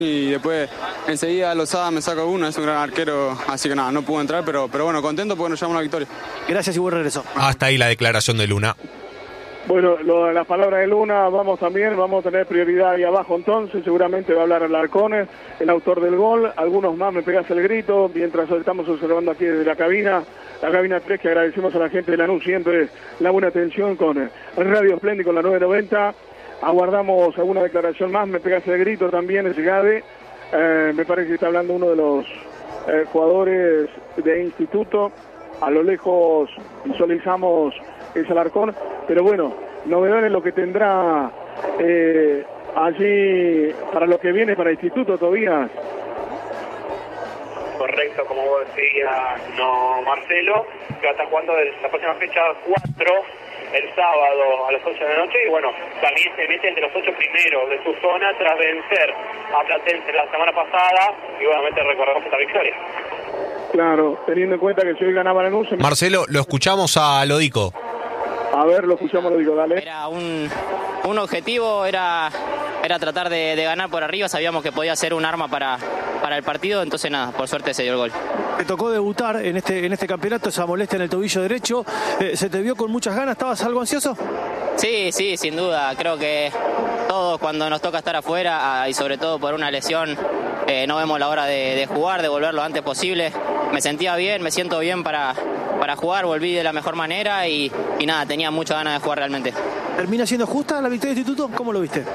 y después enseguida Lozada me saca uno, es un gran arquero, así que nada, no pudo entrar, pero bueno, contento porque nos llevamos una victoria. Gracias y buen regreso. Hasta ahí la declaración de Luna. Bueno, las palabras de Luna, vamos a tener prioridad ahí abajo entonces, seguramente va a hablar Alarcón, el autor del gol, algunos más me pegas el grito, mientras estamos observando aquí desde la cabina 3, que agradecemos a la gente de Lanús siempre la buena atención con Radio Splendid, con la 990, aguardamos alguna declaración más, me pegas el grito también, ese Gade, me parece que está hablando uno de los jugadores de Instituto, a lo lejos visualizamos es Alarcón, pero bueno, novedades lo que tendrá allí para lo que viene para Instituto, Tobías. Correcto, como vos decías, no Marcelo, que va a estar jugando la próxima fecha 4, el sábado a las 8 de la noche, y bueno, también se mete entre los 8 primeros de su zona tras vencer a Platense la semana pasada, y obviamente recordamos esta victoria. Claro, teniendo en cuenta que si hoy ganaba Lanús... Marcelo, lo escuchamos a Lodico. A ver, lo escuchamos, Lodico, dale. Era un objetivo, era tratar de ganar por arriba, sabíamos que podía ser un arma para el partido, entonces nada, por suerte se dio el gol. Te tocó debutar en este campeonato, esa molestia en el tobillo derecho, ¿se te vio con muchas ganas? ¿Estabas algo ansioso? Sí, sin duda, creo que todos cuando nos toca estar afuera y sobre todo por una lesión no vemos la hora de jugar, de volver lo antes posible. Me sentía bien, me siento bien para jugar, volví de la mejor manera y nada, tenía muchas ganas de jugar realmente. ¿Termina siendo justa la victoria de Instituto? ¿Cómo lo viste?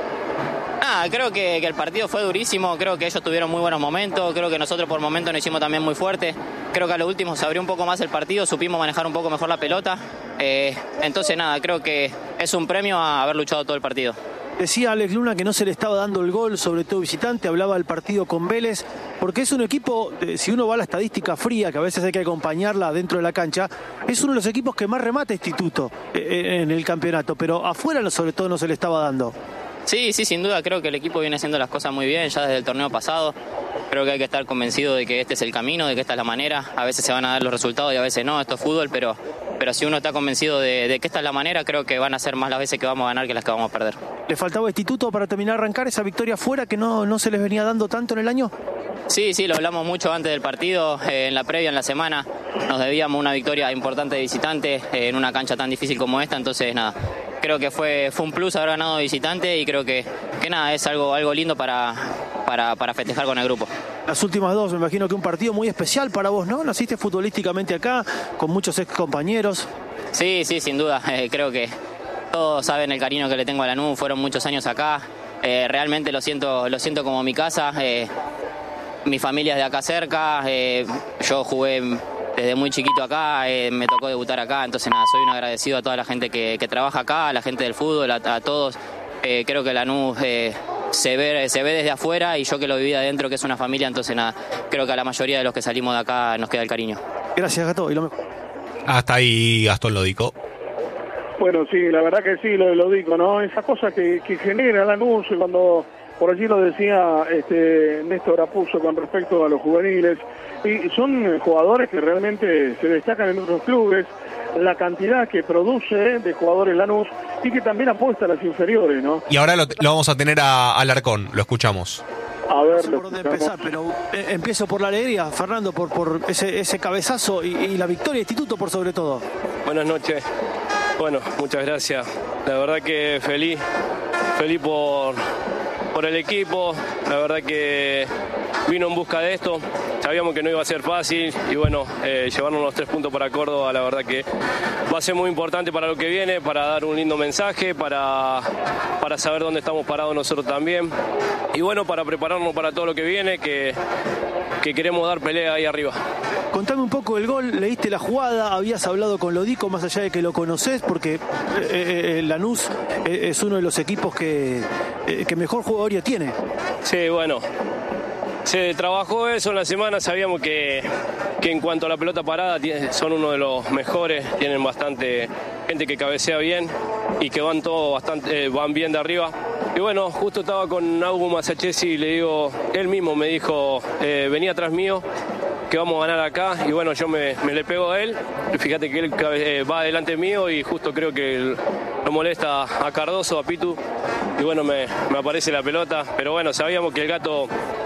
Creo que el partido fue durísimo, creo que ellos tuvieron muy buenos momentos, creo que nosotros por momentos nos hicimos también muy fuerte, creo que a lo último se abrió un poco más el partido, supimos manejar un poco mejor la pelota, entonces nada, creo que es un premio a haber luchado todo el partido. Decía Alex Luna que no se le estaba dando el gol, sobre todo visitante, hablaba del partido con Vélez, porque es un equipo, si uno va a la estadística fría, que a veces hay que acompañarla dentro de la cancha, es uno de los equipos que más remata Instituto en el campeonato, pero afuera sobre todo no se le estaba dando. Sí, sin duda, creo que el equipo viene haciendo las cosas muy bien ya desde el torneo pasado. Creo que hay que estar convencido de que este es el camino, de que esta es la manera. A veces se van a dar los resultados y a veces no, esto es fútbol, pero si uno está convencido de que esta es la manera, creo que van a ser más las veces que vamos a ganar que las que vamos a perder. ¿Le faltaba Instituto para terminar de arrancar esa victoria fuera que no se les venía dando tanto en el año? Sí, lo hablamos mucho antes del partido, en la previa, en la semana. Nos debíamos una victoria importante de visitante en una cancha tan difícil como esta, entonces nada. Creo que fue un plus haber ganado de visitante y creo que nada, es algo lindo para festejar con el grupo. Las últimas dos, me imagino que un partido muy especial para vos, ¿no? Naciste futbolísticamente acá, con muchos ex compañeros. Sí, sin duda. Creo que todos saben el cariño que le tengo a Lanús, fueron muchos años acá. Realmente lo siento como mi casa. Mi familia es de acá cerca, yo jugué desde muy chiquito acá, me tocó debutar acá, entonces nada, soy un agradecido a toda la gente que trabaja acá, a la gente del fútbol, a todos. Creo que Lanús se ve desde afuera y yo que lo viví adentro, que es una familia, entonces nada, creo que a la mayoría de los que salimos de acá nos queda el cariño. Gracias, Gato, y lo mejor. Hasta ahí Gastón Lodico. Bueno, sí, la verdad que sí, lo digo, ¿no? Esa cosa que genera Lanús cuando... Por allí lo decía Néstor Apuzzo con respecto a los juveniles, y son jugadores que realmente se destacan en otros clubes, la cantidad que produce de jugadores Lanús y que también apuesta a las inferiores, ¿no? Y ahora lo vamos a tener a Alarcón, lo escuchamos. A ver, no sé por dónde empezar, pero empiezo por la alegría, Fernando, por ese cabezazo y la victoria de Instituto por sobre todo. Buenas noches. Bueno, muchas gracias. La verdad que feliz por el equipo, la verdad que vino en busca de esto, sabíamos que no iba a ser fácil y bueno, llevarnos los 3 puntos para Córdoba, la verdad que va a ser muy importante para lo que viene, para dar un lindo mensaje, para saber dónde estamos parados nosotros también y bueno, para prepararnos para todo lo que viene, que queremos dar pelea ahí arriba. Contame un poco el gol, leíste la jugada, habías hablado con Lodico, más allá de que lo conocés, porque Lanús es uno de los equipos que mejor jugadoría tiene. Sí, bueno, se trabajó eso en la semana, sabíamos que en cuanto a la pelota parada son uno de los mejores, tienen bastante gente que cabecea bien y que van bien de arriba. Y bueno, justo estaba con Augu Masachesi y le digo, él mismo me dijo, venía atrás mío, que vamos a ganar acá, y bueno, yo me le pego a él, fíjate que él va adelante mío y justo creo que lo molesta a Cardoso, a Pitu, bueno, me aparece la pelota, pero bueno, sabíamos que el Gato